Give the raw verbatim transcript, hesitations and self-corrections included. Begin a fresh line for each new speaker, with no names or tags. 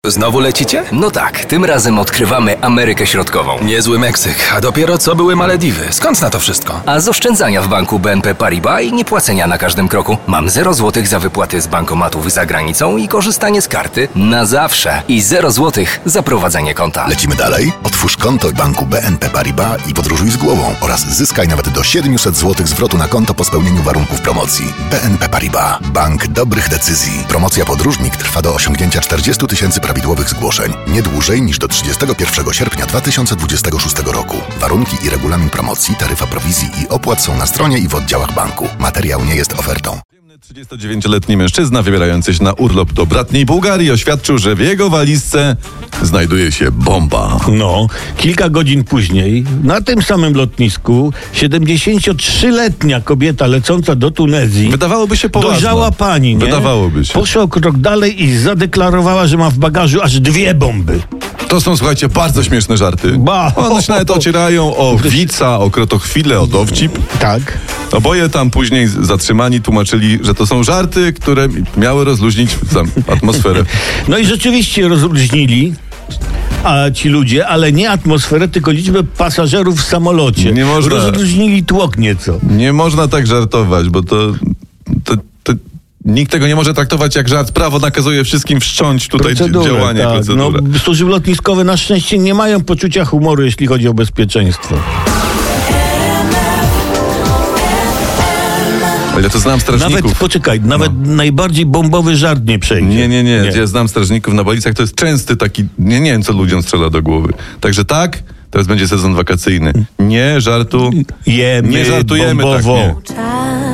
Znowu lecicie?
No tak, tym razem odkrywamy Amerykę Środkową.
Niezły Meksyk, a dopiero co były Malediwy. Skąd na to wszystko?
A z oszczędzania w banku B N P Paribas i niepłacenia na każdym kroku mam zero złotych za wypłaty z bankomatów za granicą i korzystanie z karty na zawsze. I zero złotych za prowadzenie konta.
Lecimy dalej? Otwórz konto w banku B N P Paribas i podróżuj z głową oraz zyskaj nawet do siedemset złotych zwrotu na konto po spełnieniu warunków promocji. B N P Paribas. Bank dobrych decyzji. Promocja Podróżnik trwa do osiągnięcia czterdziestu tysięcy prawidłowych zgłoszeń. Nie dłużej niż do trzydziestego pierwszego sierpnia dwa tysiące dwudziestego szóstego roku. Warunki i regulamin promocji, taryfa prowizji i opłat są na stronie i w oddziałach banku. Materiał nie jest ofertą.
trzydziestodziewięcioletni mężczyzna wybierający się na urlop do bratniej Bułgarii oświadczył, że w jego walizce znajduje się bomba.
No, kilka godzin później na tym samym lotnisku siedemdziesięciotrzyletnia kobieta lecąca do Tunezji,
Wydawałoby się poważna.
dojrzała pani, nie?
Wydawałoby się.
Poszła o krok dalej i zadeklarowała, że ma w bagażu aż dwie bomby.
To są, słuchajcie, bardzo śmieszne żarty.
Ba.
One się nawet ocierają o wica, o krotochwilę, o dowcip.
Tak.
Oboje tam później zatrzymani tłumaczyli, że to są żarty, które miały rozluźnić atmosferę.
No i rzeczywiście rozluźnili a ci ludzie, ale nie atmosferę, tylko liczbę pasażerów w samolocie.
Nie można.
Rozluźnili tłok nieco.
Nie można tak żartować, bo to, to, to nikt tego nie może traktować jak żart. Prawo nakazuje wszystkim wszcząć tutaj
Procedurę,
działanie,
tak.
procedurę.
No, służby lotniskowe na szczęście nie mają poczucia humoru, jeśli chodzi o bezpieczeństwo.
Ale ja to znam strażników.
Nawet, poczekaj, nawet no. najbardziej bombowy żart nie przejdzie.
Nie, nie, nie, nie. Ja znam strażników na bolicach, to jest częsty taki, nie, nie wiem, co ludziom strzela do głowy. Także tak, teraz będzie sezon wakacyjny. Nie żartu,
Jemy
nie żartujemy
bombowo.
tak, nie.